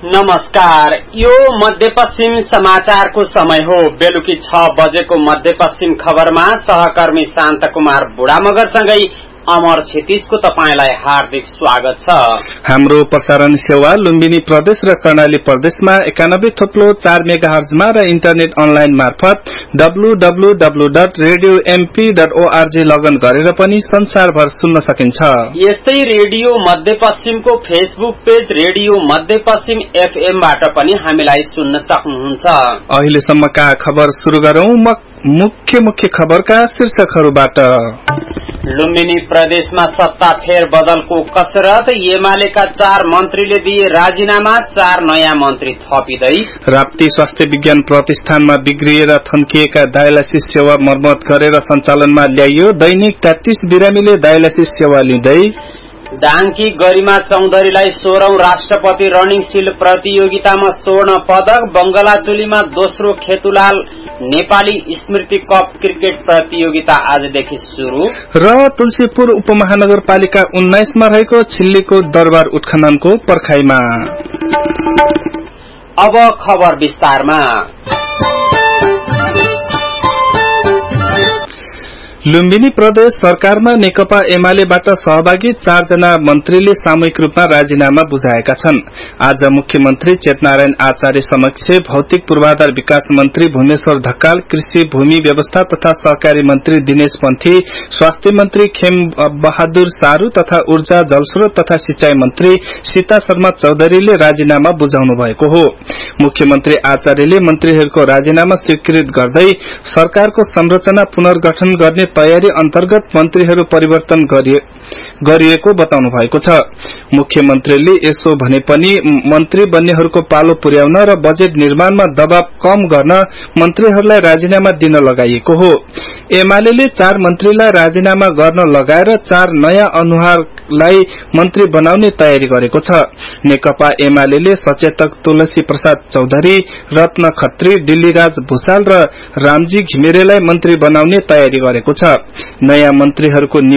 नमस्कार, यो मध्यपश्चिम समाचारको समय हो। बेलुकी 6 बजेको मध्यपश्चिम खबरमा सहकर्मी शान्त कुमार बुढामगरसँगै अमर क्षितिजको तपाईलाई हार्दिक स्वागत छ। हाम्रो प्रसारण सेवा लुम्बिनी प्रदेश र कर्णाली प्रदेशमा 91.4 मेगाहर्जमा र इन्टरनेट अनलाइन मार्फत www.radiomp.org लगन गरेर पनि संसारभर सुन्न सकिन्छ। यस्तै रेडियो मध्यपश्चिमको फेसबुक पेज रेडियो मध्यपश्चिम FM बाट पनि हामीलाई सुन्न सक्नुहुन्छ। अहिलेसम्मका खबर सुरु गरौं। मुख्य खबरका शीर्षकहरूबाट। लुम्बिनी प्रदेशमा सत्ता फेर बदलको कसरत। एमालेका 4 मन्त्रीले दिए राजीनामा, 4 नयाँ मन्त्री थपिँदै। राप्ती स्वास्थ्य विज्ञान प्रतिष्ठानमा बिग्रिएर थन्किएका डायलासिस सेवा मर्मत गरेर सञ्चालनमा ल्याइयो। दैनिक 33 बिरामीले डायलासिस सेवा लिँदै। दाङकी गरिमा चौधरीलाई 16औं राष्ट्रपति रनिङ सिल प्रतियोगितामा स्वर्ण पदक। बंगलाचुलीमा दोस्रो खेतुलाल नेपाली स्मृति कप क्रिकेट प्रतियोगिता आजदेखि शुरू। र तुलसीपुर उपमहानगरपालिका 19 मा रहेको छिल्लीको दरबार उत्खननको पर्खाइमा। अब खबर विस्तारमा। लुम्बिनी प्रदेश सरकारमा नेकपा एमालेबाट सहभागी 4 जना मन्त्रीले सामूहिक रूपमा राजीनामा बुझाएका छन्। आज मुख्यमन्त्री चेतनारायण आचार्य समक्ष भौतिक पूर्वाधार विकास मन्त्री भूमेश्वर ढकाल, कृषि भूमि व्यवस्था तथा सहकारी मन्त्री दिनेश पन्थी, स्वास्थ्य मन्त्री खेम बहादुर सारू तथा ऊर्जा जलस्रोत तथा सिंचाई मन्त्री सीता शर्मा चौधरीले राजीनामा बुझाउनु भएको हो। मुख्यमन्त्री आचार्यले मन्त्रीहरूको राजीनामा स्वीकृत गर्दै सरकारको संरचना पुनर्गठन गर्ने तयारी अन्तर्गत मन्त्रीहरू परिवर्तन गरिएको बताउनु भएको छ। मुख्यमन्त्रीले यसो भने पनि मन्त्री बन्नेहरूको पालो पुर्याउन र बजेट निर्माणमा दबाव कम गर्न मन्त्रीहरूलाई राजीनामा दिन लगाइएको हो। एमालेले 4 मन्त्रीलाई राजीनामा गर्न लगाएर 4 नयाँ अनुहारलाई मन्त्री बनाउने तयारी गरेको छ। नेकपा एमालेले सचेतक तुलसी प्रसाद चौधरी, रत्न खत्री, दिल्लीराज भूषाल र रामजी घिमिरेलाई मन्त्री बनाउने तयारी गरेको छ। नयाँ मन्त्रीहरूको